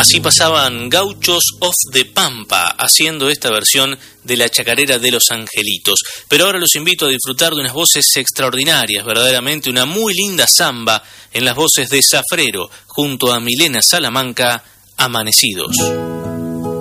Así pasaban Gauchos of the Pampa haciendo esta versión de la chacarera de Los Angelitos. Pero ahora los invito a disfrutar de unas voces extraordinarias, verdaderamente una muy linda samba en las voces de Zafrero junto a Milena Salamanca, Amanecidos.